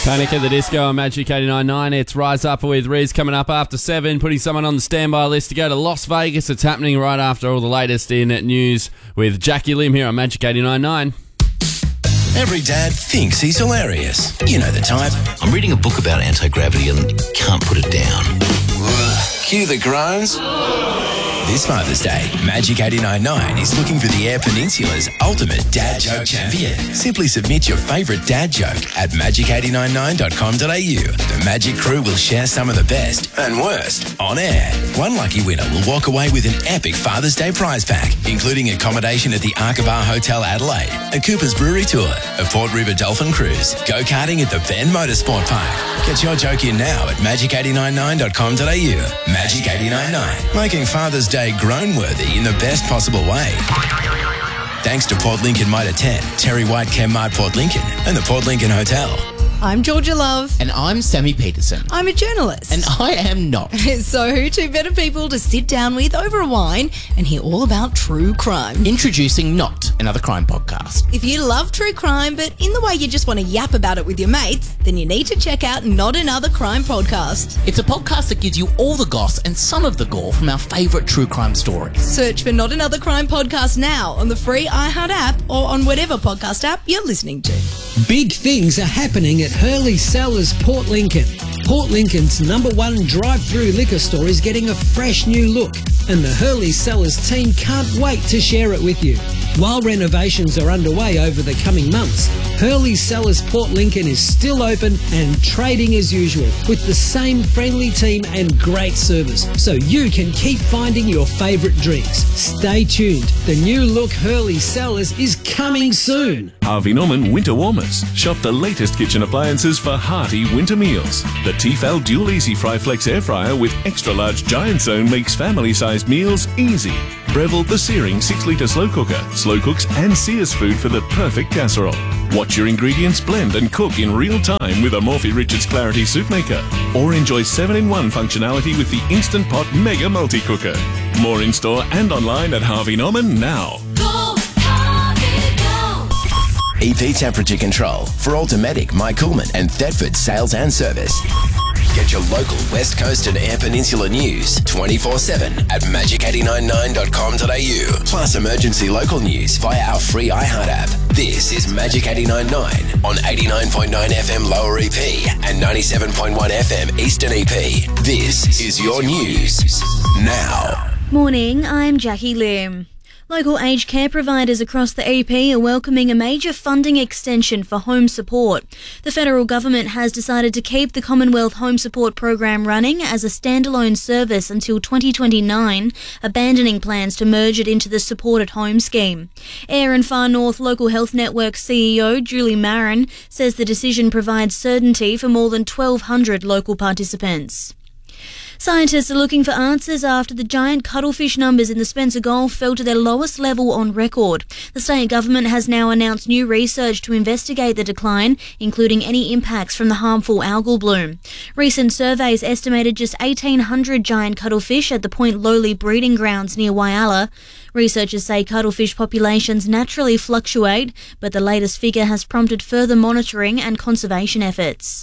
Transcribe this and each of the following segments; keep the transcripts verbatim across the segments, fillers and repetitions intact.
Panic at the Disco on Magic eighty-nine point nine. It's Rise Up with Riz coming up after seven, putting someone on the standby list to go to Las Vegas. It's happening right after all the latest in news with Jackie Lim here on Magic eighty-nine point nine. Every dad thinks he's hilarious. You know the type. I'm reading a book about anti-gravity and can't put it down. Cue the groans. This Father's Day, Magic eighty-nine point nine is looking for the Eyre Peninsula's ultimate dad joke champion. Simply submit your favourite dad joke at magic eight nine nine dot com dot a u. The Magic crew will share some of the best and worst on air. One lucky winner will walk away with an epic Father's Day prize pack, including accommodation at the Arkabar Hotel Adelaide, a Cooper's Brewery tour, a Port River Dolphin cruise, go-karting at the Ben Motorsport Park. Get your joke in now at magic eight nine nine dot com dot a u. Magic eighty-nine point nine, making Father's Day grown-worthy in the best possible way. Thanks to Port Lincoln Motor ten, Terry White Chemmart Port Lincoln, and the Port Lincoln Hotel. I'm Georgia Love. And I'm Sammy Peterson. I'm a journalist. And I am not. So who two better people to sit down with over a wine and hear all about true crime? Introducing Not, another crime podcast. If you love true crime, but in the way you just want to yap about it with your mates, then you need to check out Not Another Crime Podcast. It's a podcast that gives you all the goss and some of the gore from our favourite true crime stories. Search for Not Another Crime Podcast now on the free iHeart app or on whatever podcast app you're listening to. Big things are happening at Hurley Cellars Port Lincoln. Port Lincoln's number one drive-through liquor store is getting a fresh new look, and the Hurley Cellars team can't wait to share it with you. While renovations are underway over the coming months, Hurley Cellars Port Lincoln is still open and trading as usual with the same friendly team and great service, so you can keep finding your favourite drinks. Stay tuned. The new look Hurley Cellars is coming soon. Harvey Norman Winter Warmers. Shop the latest kitchen appliances for hearty winter meals. The Tefal Dual Easy Fry Flex Air Fryer with extra large giant zone makes family-sized meals easy. Breville the Searing six litre slow cooker. Slow cooks and sears food for the perfect casserole. Watch your ingredients blend and cook in real time with a Morphy Richards Clarity Soup Maker. Or enjoy seven in one functionality with the Instant Pot Mega Multi Cooker. More in store and online at Harvey Norman now. Go, Harvey, go! E P Temperature Control for Automatic, My Coolman and Thetford sales and service. Get your local West Coast and Eyre Peninsula news twenty-four seven at magic eight nine nine dot com dot a u. Plus emergency local news via our free iHeart app. This is Magic eighty-nine point nine on eighty-nine point nine F M Lower E P and ninety-seven point one F M Eastern E P. This is your news now. Morning, I'm Jackie Lim. Local aged care providers across the E P are welcoming a major funding extension for home support. The federal government has decided to keep the Commonwealth Home Support Program running as a standalone service until twenty twenty-nine, abandoning plans to merge it into the Support at Home scheme. Eyre and Far North Local Health Network C E O Julie Marin says the decision provides certainty for more than twelve hundred local participants. Scientists are looking for answers after the giant cuttlefish numbers in the Spencer Gulf fell to their lowest level on record. The state government has now announced new research to investigate the decline, including any impacts from the harmful algal bloom. Recent surveys estimated just eighteen hundred giant cuttlefish at the Point Lowly breeding grounds near Whyalla. Researchers say cuttlefish populations naturally fluctuate, but the latest figure has prompted further monitoring and conservation efforts.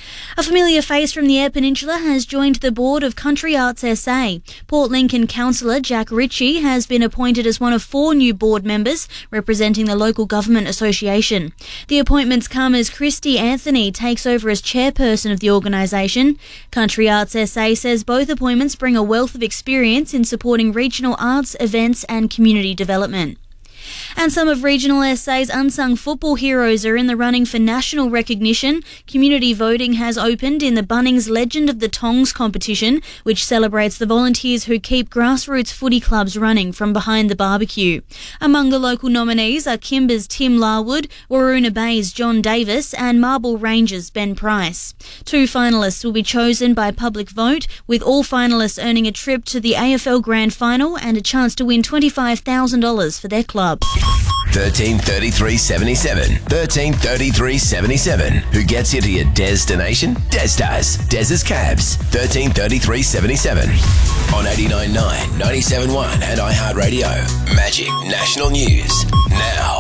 A familiar face from the Eyre Peninsula has joined the board of Country Arts S A. Port Lincoln councillor Jack Ritchie has been appointed as one of four new board members representing the local government association. The appointments come as Christy Anthony takes over as chairperson of the organisation. Country Arts S A says both appointments bring a wealth of experience in supporting regional arts, events and community development. And some of Regional S A's unsung football heroes are in the running for national recognition. Community voting has opened in the Bunnings Legend of the Tongs competition, which celebrates the volunteers who keep grassroots footy clubs running from behind the barbecue. Among the local nominees are Kimber's Tim Larwood, Waroona Bay's John Davis and Marble Rangers' Ben Price. Two finalists will be chosen by public vote, with all finalists earning a trip to the A F L Grand Final and a chance to win twenty-five thousand dollars for their club. thirteen thirty-three seventy-seven. thirteen thirty-three seventy-seven. Who gets you to your destination? Des does. Des's Cabs. thirteen thirty-three seventy-seven. On eighty-nine point nine, ninety-seven point one and iHeartRadio. Magic National News. Now.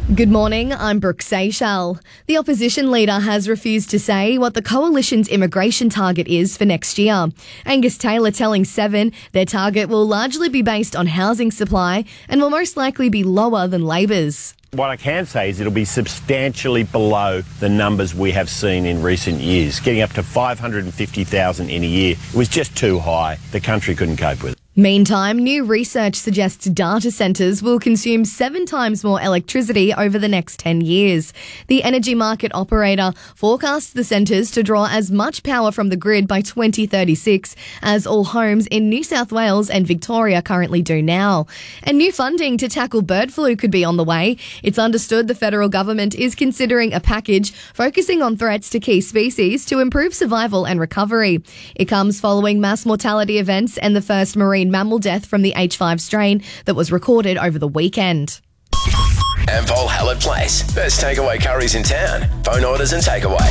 Good morning, I'm Brooke Seychelles. The opposition leader has refused to say what the coalition's immigration target is for next year. Angus Taylor telling Seven their target will largely be based on housing supply and will most likely be lower than Labor's. What I can say is it'll be substantially below the numbers we have seen in recent years. Getting up to five hundred fifty thousand in a year was just too high. The country couldn't cope with it. Meantime, new research suggests data centres will consume seven times more electricity over the next ten years. The energy market operator forecasts the centres to draw as much power from the grid by twenty thirty-six as all homes in New South Wales and Victoria currently do now. And new funding to tackle bird flu could be on the way. It's understood the federal government is considering a package focusing on threats to key species to improve survival and recovery. It comes following mass mortality events and the first marine mammal death from the H five strain that was recorded over the weekend. Ampol Hallett Place. Best takeaway curries in town. Phone orders and takeaway.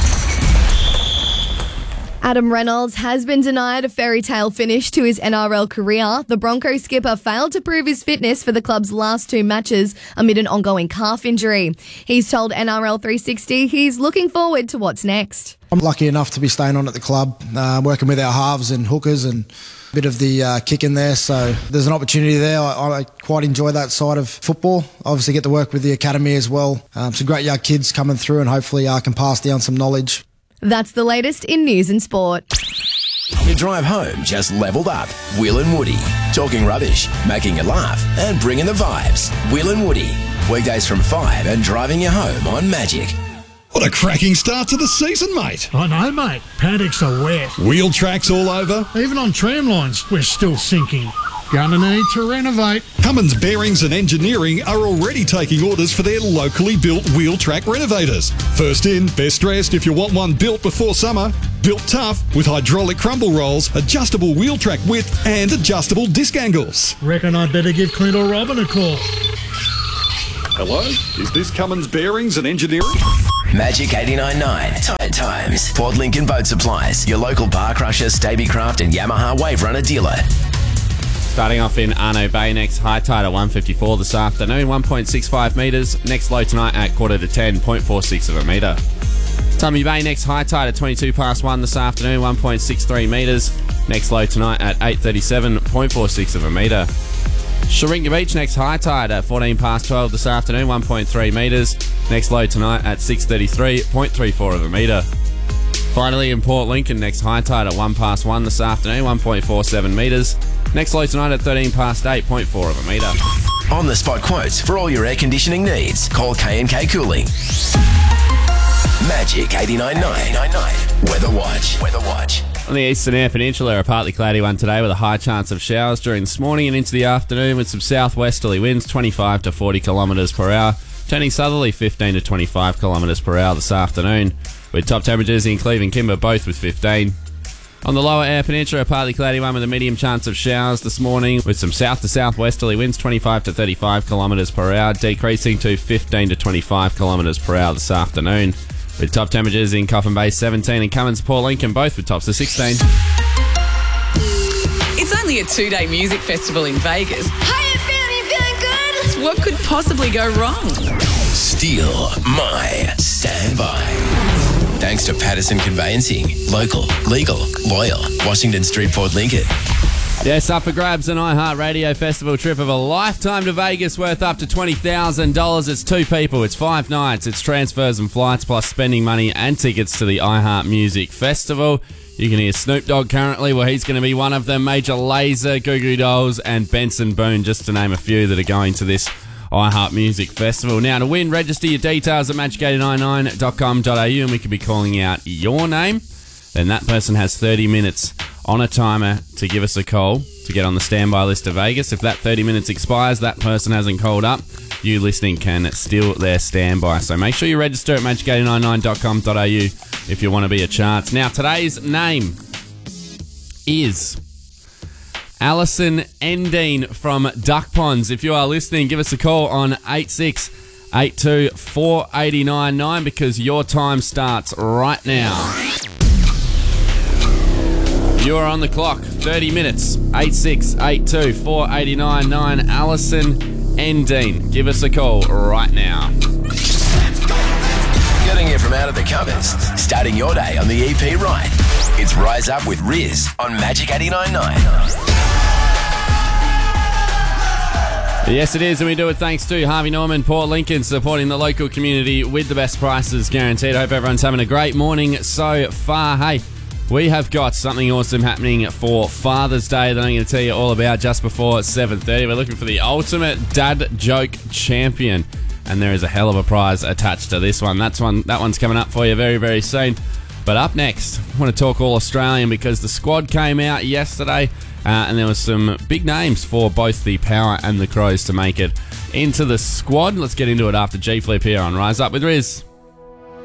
Adam Reynolds has been denied a fairy tale finish to his N R L career. The Broncos skipper failed to prove his fitness for the club's last two matches amid an ongoing calf injury. He's told N R L three sixty he's looking forward to what's next. I'm lucky enough to be staying on at the club, uh, working with our halves and hookers and a bit of the uh, kick in there. So there's an opportunity there. I, I quite enjoy that side of football. Obviously get to work with the academy as well. Um, some great young kids coming through and hopefully I uh, can pass down some knowledge. That's the latest in news and sport. Your drive home just levelled up. Will and Woody. Talking rubbish, making you laugh and bringing the vibes. Will and Woody. Weekdays from five and driving you home on Magic. What a cracking start to the season, mate. I know, mate. Paddocks are wet. Wheel tracks all over. Even on tram lines, we're still sinking. Gonna need to renovate. Cummins Bearings and Engineering are already taking orders for their locally built wheel track renovators. First in, best dressed if you want one built before summer. Built tough with hydraulic crumble rolls, adjustable wheel track width and adjustable disc angles. Reckon I'd better give Clint or Robin a call. Hello? Is this Cummins Bearings and Engineering? Magic eighty-nine point nine. Tide Times. Port Lincoln Boat Supplies. Your local bar crusher, Stabicraft and Yamaha Wave Runner dealer. Starting off in Arno Bay, next high tide at one fifty-four this afternoon, one point six five metres. Next low tonight at quarter to ten, zero point four six of a metre. Tumby Bay, next high tide at twenty-two past one this afternoon, one point six three metres. Next low tonight at eight thirty-seven, zero point four six of a metre. Sharinga Beach, next high tide at fourteen past twelve this afternoon, one point three metres. Next low tonight at six thirty-three, zero point three four of a metre. Finally in Port Lincoln, next high tide at one past one this afternoon, one point four seven metres. Next low tonight at thirteen past eight, zero point four of a metre. On the spot quotes for all your air conditioning needs. Call K and K Cooling. Magic eighty-nine point nine. Weather Watch. Weather Watch. On the eastern Eyre Peninsula, a partly cloudy one today with a high chance of showers during this morning and into the afternoon with some southwesterly winds, twenty-five to forty kilometres per hour, turning southerly fifteen to twenty-five kilometres per hour this afternoon, with top temperatures in Cleve and Kimber both with fifteen. On the lower Eyre Peninsula, a partly cloudy one with a medium chance of showers this morning with some south to southwesterly winds, twenty-five to thirty-five kilometres per hour, decreasing to fifteen to twenty-five kilometres per hour this afternoon, with top temperatures in Coffin Bay seventeen and Cummins Port Lincoln both with tops of sixteen. It's only a two-day music festival in Vegas. How you feeling? You feeling good? What could possibly go wrong? Steal my standby. Thanks to Patterson Conveyancing. Local, legal, loyal. Washington Street, Port Lincoln. Yes, up for grabs an iHeartRadio Festival trip of a lifetime to Vegas worth up to twenty thousand dollars. It's two people, it's five nights, it's transfers and flights plus spending money and tickets to the iHeart Music Festival. You can hear Snoop Dogg currently, well he's going to be one of them, Major Lazer, Goo Goo Dolls and Benson Boone, just to name a few that are going to this iHeart Music Festival. Now to win, register your details at magic eight nine nine dot com dot a u and we could be calling out your name. Then that person has thirty minutes on a timer to give us a call to get on the standby list to Vegas. If that thirty minutes expires, that person hasn't called up, you listening can steal their standby. So make sure you register at magic eight nine nine dot com dot a u if you want to be a chance. Now today's name is Alison Endine from Duck Ponds. If you are listening, give us a call on eight six eight two four eight nine nine because your time starts right now. You are on the clock, thirty minutes, eight six eight two four eight nine nine. Alison and Dean. Give us a call right now. Getting you from out of the covers, starting your day on the E P right. It's Rise Up with Riz on Magic eighty-nine point nine. Yes, it is, and we do it thanks to Harvey Norman, Port Lincoln, supporting the local community with the best prices guaranteed. I hope everyone's having a great morning so far. Hey, we have got something awesome happening for Father's Day that I'm going to tell you all about just before seven thirty. We're looking for the ultimate dad joke champion, and there is a hell of a prize attached to this one. That's one. That one's coming up for you very, very soon. But up next, I want to talk all Australian because the squad came out yesterday uh, and there was some big names for both the Power and the Crows to make it into the squad. Let's get into it after G Flip here on Rise Up with Riz.